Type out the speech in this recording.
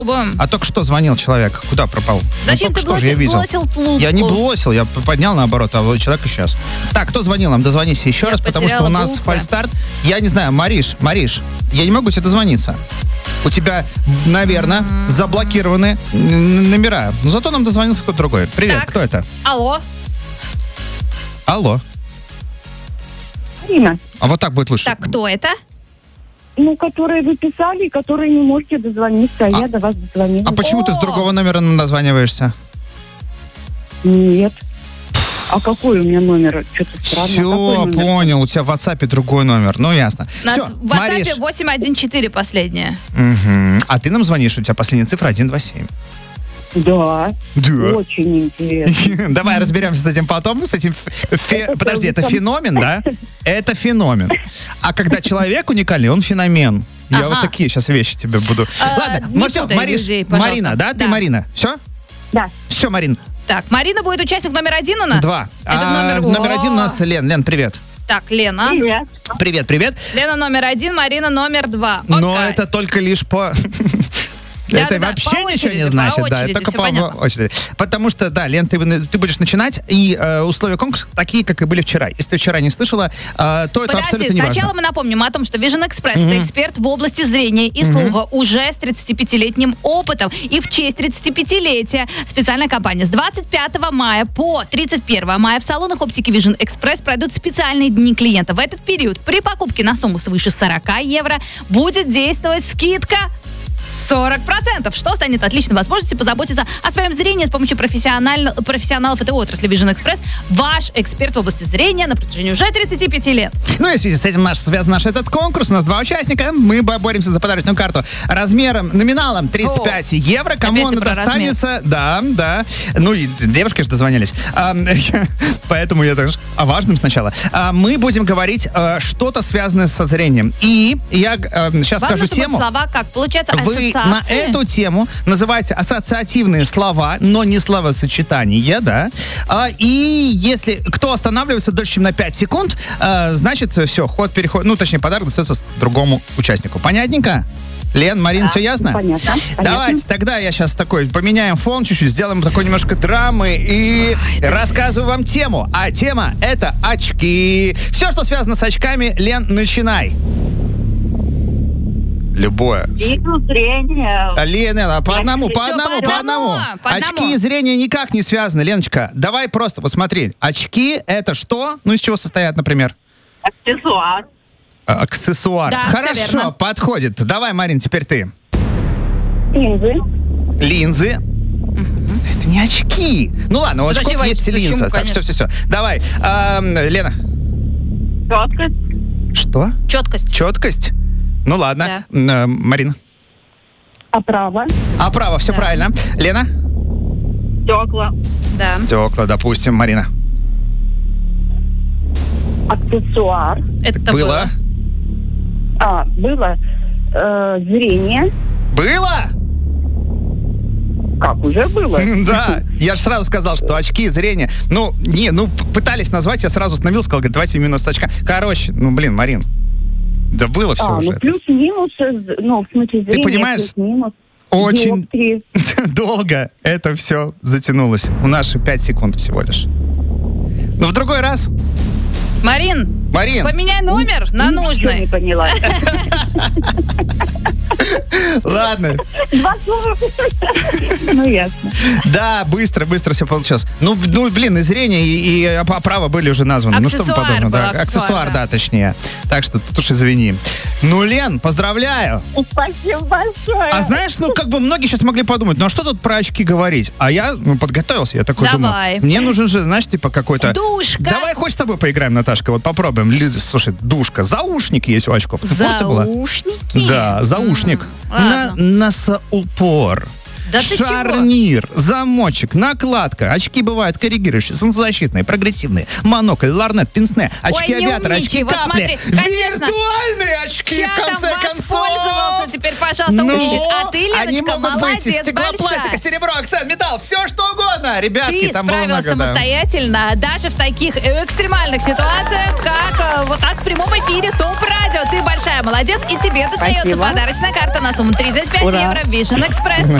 А только что звонил человек. Куда пропал? Зачем ты бросил трубку? Я не бросил, я поднял наоборот, а человек исчез. Так, кто звонил нам? Дозвонись еще раз, потому что у нас фальстарт. Я не знаю, Мариш, я не могу тебе дозвониться. У тебя, наверное, заблокированы номера. Но зато нам дозвонился кто-то другой. Привет, так. Кто это? Алло. Марина. А вот так будет лучше. Так, кто это? Которые вы писали, которые не можете дозвониться, я до вас дозвонилась. А почему ты с другого номера дозваниваешься? Нет. А какой у меня номер? Что-то странно. Все, понял. У тебя в WhatsApp другой номер. Ну, ясно. У нас в WhatsApp 814 последняя. Угу. А ты нам звонишь, у тебя последняя цифра 127. Да. Очень интересно. Давай разберемся с этим потом. С этим Подожди, это феномен, да? Это феномен. А когда человек уникальный, он феномен. Я вот такие сейчас вещи тебе буду... Ладно, ну все, Марина, да? Ты Марина. Все? Да. Все, Марин. Так, Марина будет участник номер 1 у нас? 2. Это номер 1 у нас Лен. Лен, привет. Так, Лена. Привет. Привет. Лена номер 1, Марина номер 2. Но это только лишь по... Это вообще ничего не значит, да, это только по очереди. Потому что, да, Лен, ты будешь начинать, и условия конкурса такие, как и были вчера. Если ты вчера не слышала, то это абсолютно не важно. Сначала мы напомним о том, что Vision Express это эксперт в области зрения и слуха уже с 35-летним опытом. И в честь 35-летия специальная кампания с 25 мая по 31 мая в салонах оптики Vision Express пройдут специальные дни клиента. В этот период при покупке на сумму свыше 40 евро будет действовать скидка 40%, что станет отличной возможностью позаботиться о своем зрении с помощью профессионалов этой отрасли. Vision Express – ваш эксперт в области зрения на протяжении уже 35 лет. Ну и в связи с этим связан наш этот конкурс. У нас 2 участника. Мы боремся за подарочную карту размером, номиналом 35 евро. Кому она достанется? Да. Ну и девушки же дозвонились. Поэтому я даже о важном сначала. Мы будем говорить что-то связанное со зрением. И я сейчас скажу тему. Слова как? Получается, вы на эту тему называите ассоциативные слова, но не словосочетания, да? И если кто останавливается дольше, чем на 5 секунд, значит, все, ход переходит, ну, точнее, подарок достается другому участнику. Понятненько? Лен, Марин, все ясно? Понятно. Давайте, тогда я сейчас поменяем фон чуть-чуть, сделаем такой немножко драмы и рассказываю вам тему. А тема — это очки. Все, что связано с очками, Лен, начинай. Любое. Зрение. Лена, по одному. Очки и зрение никак не связаны, Леночка. Давай просто посмотри. Очки — это что? Ну, из чего состоят, например? Аксессуар. Да, хорошо, подходит. Давай, Марин, теперь ты. Линзы. Это не очки. Ну ладно, у очков есть линза. Так, все. Давай, Лена. Четкость. Что? Четкость? Ну ладно. Да. Марина. Оправа, все правильно. Лена? Стекла. Да. Стекла, допустим. Марина. Аксессуар. Это было. Было. Зрение. Было? Как, уже было? Да, я же сразу сказал, что очки, зрение. Пытались назвать, я сразу остановился, сказал, говорит, давайте минус очка. Короче, Марин. Да было все уже. Плюс-минус, в смысле зрения. Ты понимаешь, плюс-минус. очень долго это все затянулось. У нас же 5 секунд всего лишь. Но в другой раз. Марин, поменяй номер на нужный. Не поняла. Ладно. 2 слова. Ну, ясно. Да, быстро все получилось. И зрение, и оправа были уже названы. Аксессуар что мы подумаем? Да, аксессуар, да, точнее. Так что тут уж извини. Лен, поздравляю. Спасибо большое. А знаешь, многие сейчас могли подумать, а что тут про очки говорить? А я подготовился, я такой думаю, мне нужен же, знаешь, какой-то... Душка. Давай хоть с тобой поиграем, Наташка, попробуем. Слушай, душка, заушник есть у очков. Ты в курсе была? Заушники? Да, заушник. На носоупор. Да ты шарнир, замочек, накладка. Очки бывают коррегирующие, солнцезащитные, прогрессивные. Монокль, ларнет, пенсне, очки авиатора, очки вот капли. Смотри, конечно, виртуальные очки, в конце концов. Воспользовался, теперь, пожалуйста, умничать. А ты, Леночка, они могут быть из молодец, стекла, пластика, большая. серебро, акцент, металл, все что угодно. Ребятки, Ты там было справилась много, самостоятельно, даже в таких экстремальных ситуациях, как вот так в прямом эфире ТОП-радио. Ты большая молодец, и тебе достается Спасибо. подарочная карта на сумму 35 Ура. евро Vision Express.